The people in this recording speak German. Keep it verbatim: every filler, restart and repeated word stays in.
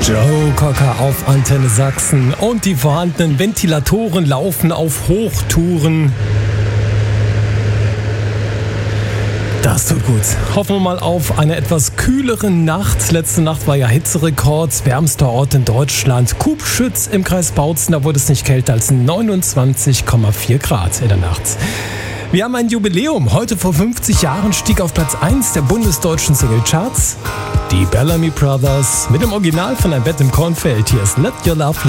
Joe Cocker auf Antenne Sachsen und die vorhandenen Ventilatoren laufen auf Hochtouren. Das tut gut. Hoffen wir mal auf eine etwas kühlere Nacht. Letzte Nacht war ja Hitzerekord, wärmster Ort in Deutschland. Kubschütz im Kreis Bautzen, da wurde es nicht kälter als neunundzwanzig Komma vier Grad in der Nacht. Wir haben ein Jubiläum. Heute vor fünfzig Jahren stieg auf Platz eins der bundesdeutschen Singlecharts die Bellamy Brothers mit dem Original von Ein Bett im Kornfeld. Hier ist Let Your Love